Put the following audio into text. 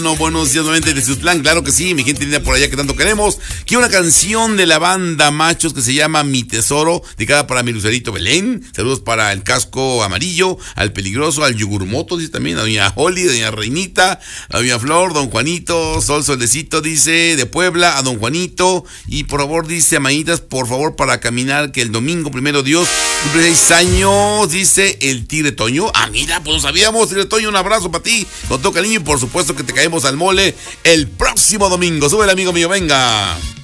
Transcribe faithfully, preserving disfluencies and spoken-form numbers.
No, buenos días nuevamente de Ciutlán, claro que sí, mi gente linda por allá que tanto queremos. Quiero una canción de la banda Machos que se llama Mi Tesoro, dedicada para mi Lucerito Belén. Saludos para el Casco Amarillo, al Peligroso, al Yogurmoto, dice también, a doña Holly, a doña Reinita, a doña Flor, don Juanito, Sol Solecito, dice, de Puebla, a don Juanito. Y por favor, dice, Mañitas, por favor, para caminar, que el domingo, primero Dios, cumple seis años, dice el Tigre Toño. Ah, mira, pues lo sabíamos, Tigre Toño, un abrazo para ti, con todo cariño y por supuesto que te caemos al mole el próximo domingo. Sube el amigo mío, venga.